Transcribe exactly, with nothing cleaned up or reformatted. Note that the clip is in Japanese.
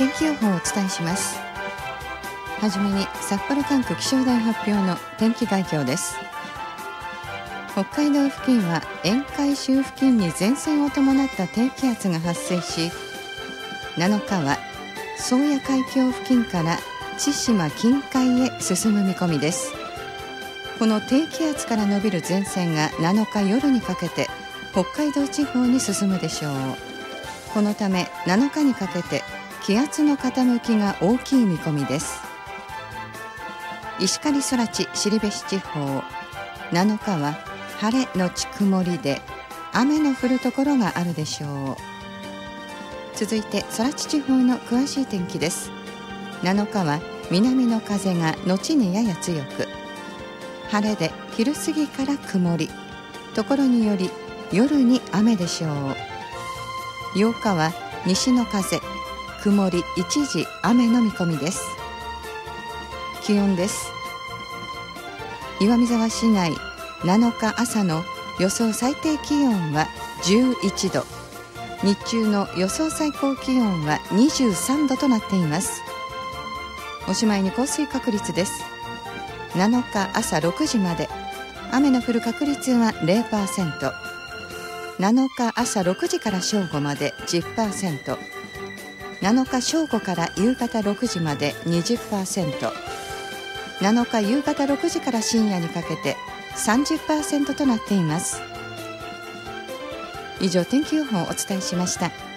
天気予報をお伝えします。はじめに札幌管区気象台発表の天気概況です。北海道付近は沿海州付近に前線を伴った低気圧が発生し、なのかは宗谷海峡付近から千島近海へ進む見込みです。この低気圧から伸びる前線がなのか夜にかけて北海道地方に進むでしょう。このためなのかにかけて気圧の傾きが大きい見込みです。石狩空知後志地方、なのかは晴れのち曇りで雨の降るところがあるでしょう。続いて空知地方の詳しい天気です。なのかは南の風が後にやや強く、晴れで昼過ぎから曇り、ところにより夜に雨でしょう。ようかは西の風、曇り一時雨の見込みです。気温です。岩見沢市内なのか朝の予想最低気温はじゅういちど、日中の予想最高気温はにじゅうさんどとなっています。おしまいに降水確率です。なのか朝ろくじまで雨の降る確率は ゼロパーセント、なのか朝ろくじから正午まで じゅっパーセント、なのか正午から夕方ろくじまで にじゅっパーセント、なのか夕方ろくじから深夜にかけて さんじゅっパーセント となっています。以上、天気予報をお伝えしました。